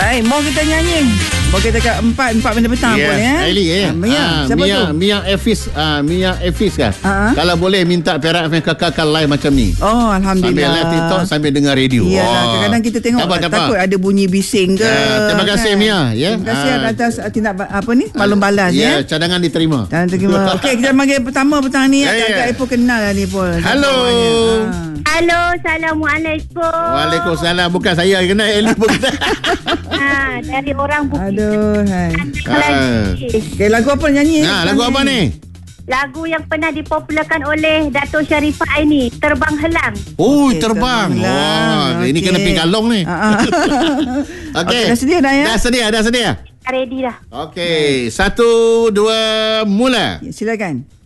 Baik, mau kita nyanyi. Mau kita kat 4 benda petang boleh Aili Mia, siapa tu? Mia Efis kan. Kalau boleh minta Perak FM kekal live macam ni. Oh, alhamdulillah. Sambil live TikTok sambil dengar radio. Ya, kadang-kadang kita tengok takut ada bunyi bising ke. Terima kasih Mia Terima kasih atas tindak maklum balas cadangan diterima. Okey, kita panggil pertama petang ni. Agak Ipul kenal lah ni Ipul. Halo. Halo, Assalamualaikum. Waalaikumsalam. Bukan saya yang kenal, Eli pun kenal. Dari orang Bukit. Aduh, hai. Okay, lagu apa nyanyi? Lagu apa ni? Lagu yang pernah dipopularkan oleh Dato' Sharifah Aini, Terbang Helang. Oh, terbang. Ini kena pergi Kalong ni. Okey. Dah sedia dah ya? Dah sedia. Ready dah. Okey, 1, 2, mula. Silakan.